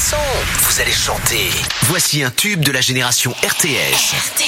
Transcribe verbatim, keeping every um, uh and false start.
son. Vous allez chanter. Voici un tube de la génération R T S. R T